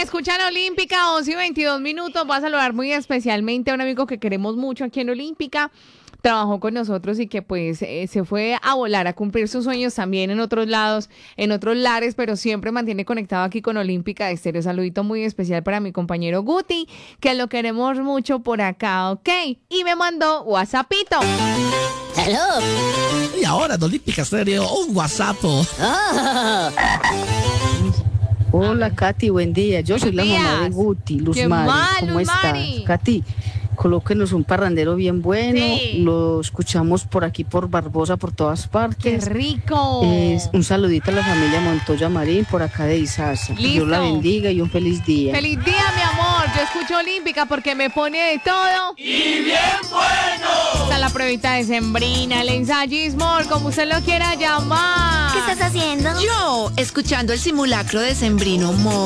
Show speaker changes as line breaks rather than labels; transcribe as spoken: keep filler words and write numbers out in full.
escuchan Olímpica, once y veintidós minutos. Voy a saludar muy especialmente a un amigo que queremos mucho aquí en Olímpica. Trabajó con nosotros y que pues eh, se fue a volar, a cumplir sus sueños también en otros lados, en otros lares, pero siempre mantiene conectado aquí con Olímpica de Estéreo. Saludito muy especial para mi compañero Guti, que lo queremos mucho por acá, ¿ok? Y me mandó WhatsAppito.
Hello.
Y ahora en Olímpica Estéreo, un WhatsApp.
Oh.
Hola, Katy, buen día. Yo soy
Buenos
la mamá
días.
de Guti, Luz
¿Qué
Mari.
más,
¿Cómo
Luz
estás?
Mari?
Katy, colóquenos un parrandero bien bueno.
Sí.
Lo escuchamos por aquí, por Barbosa, por todas
¡Qué
partes.
rico!
Es un saludito a la familia Montoya Marín, por acá de Izaza.
Listo.
Dios la bendiga y un feliz día.
¡Feliz día, mi amor! Yo escucho Olímpica porque me pone de todo. ¡Y bien bueno! Está la pruebita de sembrina, el ensayismo, como usted lo quiera llamar.
¿Qué estás haciendo?
Yo, escuchando el simulacro de Sembrino Mo.